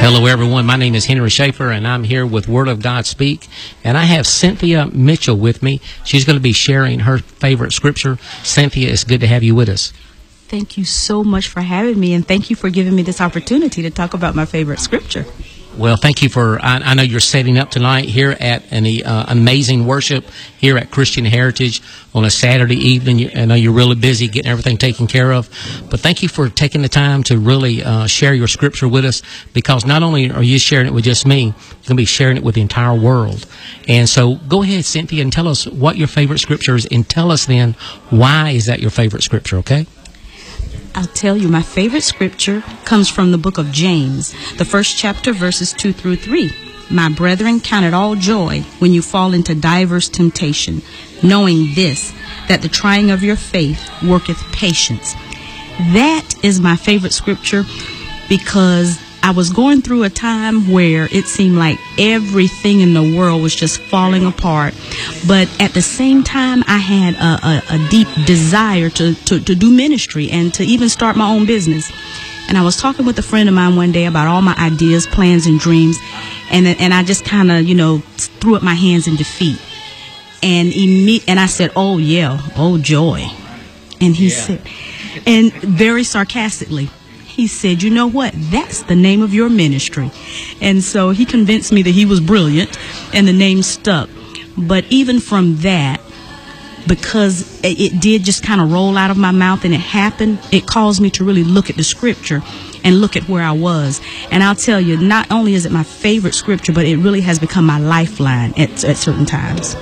Hello, everyone. My name is Henry Schaefer, and I'm here with Word of God Speak. And I have Cynthia Mitchell with me. She's going to be sharing her favorite scripture. Cynthia, it's good to have you with us. Thank you so much for having me, and thank you for giving me this opportunity to talk about my favorite scripture. Well, thank you for, I know you're setting up tonight here at an amazing worship here at Christian Heritage on a Saturday evening. I know you're really busy getting everything taken care of, but thank you for taking the time to really share your scripture with us, because not only are you sharing it with just me, you're going to be sharing it with the entire world. And so go ahead, Cynthia, and tell us what your favorite scripture is, and tell us then why is that your favorite scripture, okay? I'll tell you, my favorite scripture comes from the book of James, the first chapter, verses 2 through 3. My brethren, count it all joy when you fall into diverse temptation, knowing this, that the trying of your faith worketh patience. That is my favorite scripture because I was going through a time where it seemed like everything in the world was just falling apart. But at the same time, I had a deep desire to do ministry and to even start my own business. And I was talking with a friend of mine one day about all my ideas, plans, and dreams. And I just kind of, threw up my hands in defeat. And I said, oh, yeah, oh, joy. And he said, and very sarcastically, he said, you know what? That's the name of your ministry. And so he convinced me that he was brilliant and the name stuck. But even from that, because it did just kind of roll out of my mouth and it happened, it caused me to really look at the scripture and look at where I was. And I'll tell you, not only is it my favorite scripture, but it really has become my lifeline at certain times.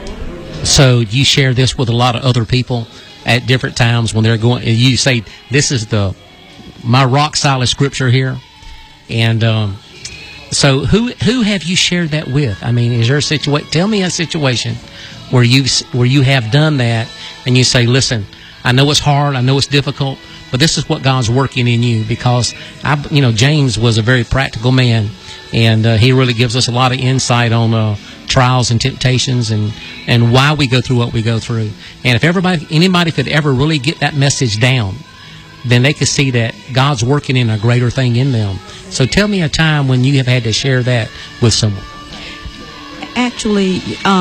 So you share this with a lot of other people at different times when they're going, and you say, this is my rock solid scripture here. And so who have you shared that with? I mean, is there a situation? Tell me a situation where you have done that and you say, listen, I know it's hard, I know it's difficult, but this is what God's working in you. Because James was a very practical man, and he really gives us a lot of insight on trials and temptations and why we go through what we go through. And if anybody could ever really get that message down, then they could see that God's working in a greater thing in them. So tell me a time when you have had to share that with someone. Actually,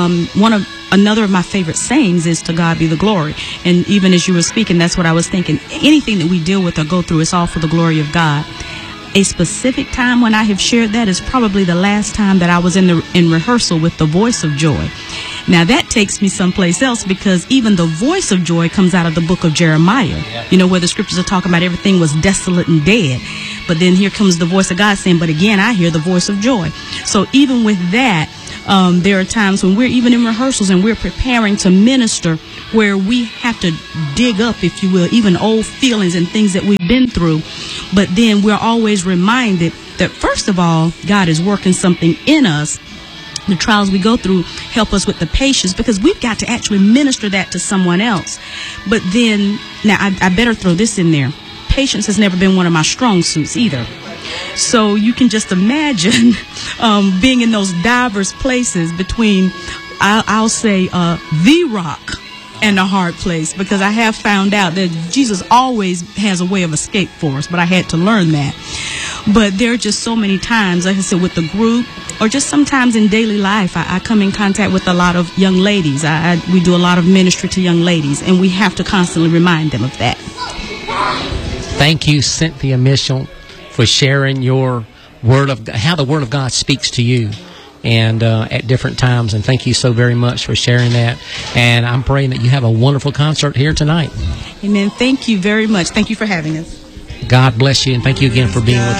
another of my favorite sayings is "To God be the glory." And even as you were speaking, that's what I was thinking. Anything that we deal with or go through, it's all for the glory of God. A specific time when I have shared that is probably the last time that I was in rehearsal with The Voice of Joy. Now that takes me someplace else, because even the voice of joy comes out of the book of Jeremiah, where the scriptures are talking about everything was desolate and dead. But then here comes the voice of God saying, but again, I hear the voice of joy. So even with that, there are times when we're even in rehearsals and we're preparing to minister where we have to dig up, if you will, even old feelings and things that we've been through. But then we're always reminded that, first of all, God is working something in us. The trials we go through help us with the patience, because we've got to actually minister that to someone else. But then, now I better throw this in there. Patience has never been one of my strong suits either. So you can just imagine being in those diverse places between, I'll say, the rock and a hard place, because I have found out that Jesus always has a way of escape for us, but I had to learn that. But there are just so many times, like I said, with the group, or just sometimes in daily life, I come in contact with a lot of young ladies. We do a lot of ministry to young ladies, and we have to constantly remind them of that. Thank you, Cynthia Mitchell, for sharing your how the Word of God speaks to you, and at different times. And thank you so very much for sharing that. And I'm praying that you have a wonderful concert here tonight. Amen. Thank you very much. Thank you for having us. God bless you, and thank you again for being with us.